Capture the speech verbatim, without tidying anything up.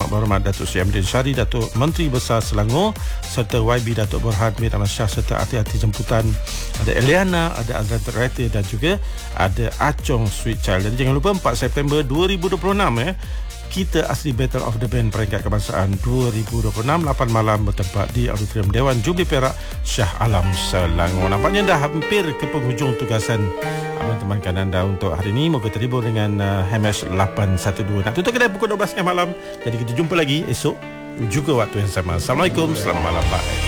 Berhormat Datuk Seri Amidin Syari, Datuk Menteri Besar Selangor, serta Y B Datuk Berhad Mir Ahmad Shah, serta hati-hati jemputan ada Eliana, ada Azlan Terrete dan juga ada Acong Sweet Child. Jadi jangan lupa empat September dua ribu dua puluh enam eh kita asli Battle of the Band peringkat kebangsaan dua ribu dua puluh enam, lapan malam bertempat di Auditorium Dewan Jubli Perak Shah Alam Selangor. Nampaknya dah hampir ke penghujung tugasan Abang temankan anda untuk hari ini. Moga terhibur dengan uh, H M S lapan satu dua. Nak tutup kedai pukul dua belas malam. Jadi kita jumpa lagi esok juga waktu yang sama. Assalamualaikum, selamat malam, bye.